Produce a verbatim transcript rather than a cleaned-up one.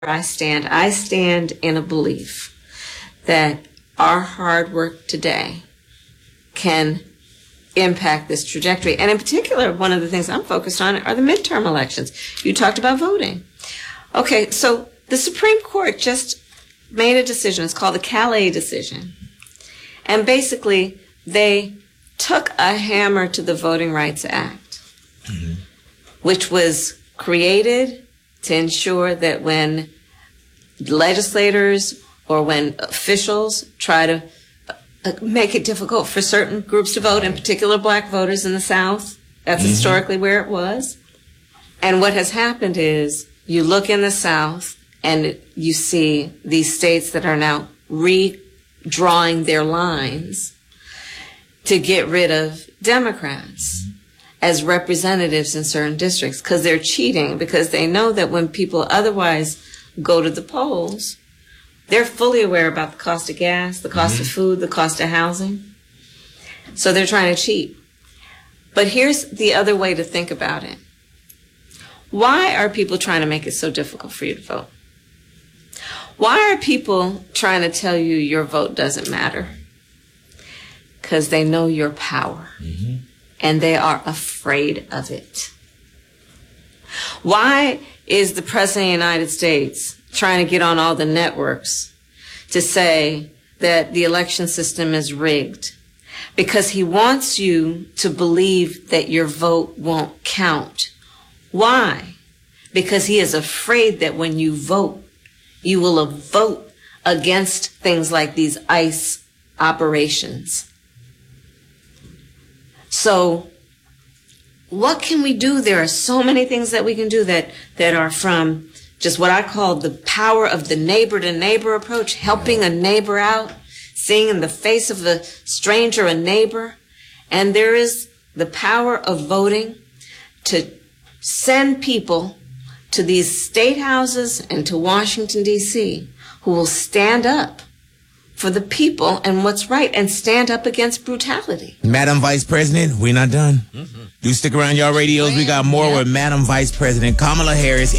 I stand. I stand in a belief that our hard work today can impact this trajectory. And in particular, one of the things I'm focused on are the midterm elections. You talked about voting. Okay, so the Supreme Court just made a decision. It's called the Calais decision. And basically, they took a hammer to the Voting Rights Act, mm-hmm. which was created to ensure that when legislators or when officials try to make it difficult for certain groups to vote, in particular black voters in the South, that's mm-hmm. historically where it was. And what has happened is you look in the South and you see these states that are now redrawing their lines to get rid of Democrats mm-hmm. as representatives in certain districts, because they're cheating, because they know that when people otherwise go to the polls, they're fully aware about the cost of gas, the cost mm-hmm. of food, the cost of housing. So they're trying to cheat. But here's the other way to think about it. Why are people trying to make it so difficult for you to vote? Why are people trying to tell you your vote doesn't matter? Because they know your power. Mm-hmm. And they are afraid of it. Why is the President of the United States trying to get on all the networks to say that the election system is rigged? Because he wants you to believe that your vote won't count. Why? Because he is afraid that when you vote, you will vote against things like these ICE operations. So what can we do? There are so many things that we can do that, that are from just what I call the power of the neighbor to neighbor approach, helping a neighbor out, seeing in the face of the stranger a neighbor. And there is the power of voting to send people to these state houses and to Washington, D C, who will stand up for the people and what's right and stand up against brutality. Madam Vice President, we're not done. Mm-hmm. Do stick around, y'all radios. We got more yeah. with Madam Vice President Kamala Harris.